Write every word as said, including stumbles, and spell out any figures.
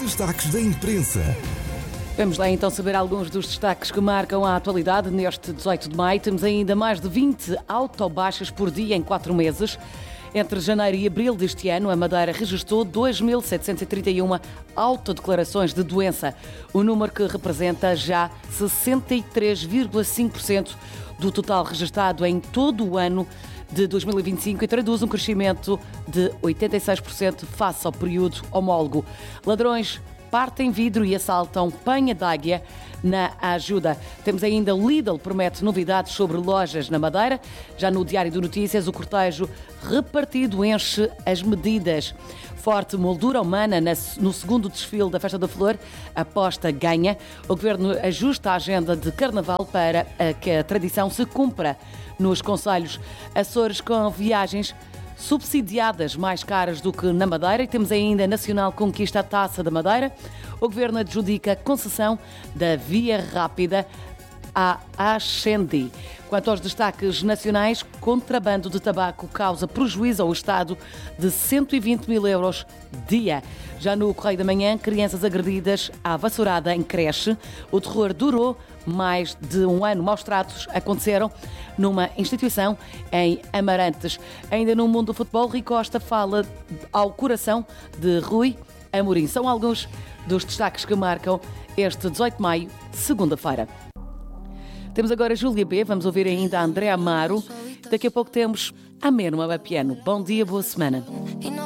Destaques da imprensa. Vamos lá então saber alguns dos destaques que marcam a atualidade neste dezoito de maio. Temos ainda mais de vinte autobaixas por dia em quatro meses. Entre janeiro e abril deste ano, a Madeira registrou dois mil setecentos e trinta e uma autodeclarações de doença, o número que representa já sessenta e três vírgula cinco por cento do total registrado em todo o ano de dois mil e vinte e cinco e traduz um crescimento de oitenta e seis por cento face ao período homólogo. Ladrões partem vidro e assaltam Penha d'Águia na ajuda. Temos ainda o Lidl promete novidades sobre lojas na Madeira. Já no Diário de Notícias, o cortejo repartido enche as medidas. Forte moldura humana no segundo desfile da Festa da Flor. A aposta ganha. O Governo ajusta a agenda de Carnaval para que a tradição se cumpra nos concelhos. Açores com viagens subsidiadas mais caras do que na Madeira, e temos ainda a Nacional conquista a Taça da Madeira. O Governo adjudica a concessão da via rápida à Ascendi. Quanto aos destaques nacionais, contrabando de tabaco causa prejuízo ao Estado de cento e vinte mil euros dia. Já no Correio da Manhã, crianças agredidas à vassourada em creche. O terror durou mais de um ano. Maus tratos aconteceram numa instituição em Amarantes. Ainda no mundo do futebol, Rui Costa fala ao coração de Rui Amorim. São alguns dos destaques que marcam este dezoito de maio, segunda-feira. Temos agora a Júlia B, vamos ouvir ainda a André Amaro. Daqui a pouco temos a Merma Piano. Bom dia, boa semana.